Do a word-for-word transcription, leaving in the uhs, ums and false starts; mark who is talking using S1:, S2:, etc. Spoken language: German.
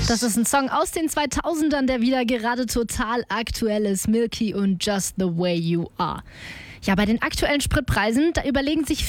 S1: Das ist ein Song aus den zweitausendern, der wieder gerade total aktuell ist. Milky und Just the Way You Are. Ja, bei den aktuellen Spritpreisen, da überlegen sich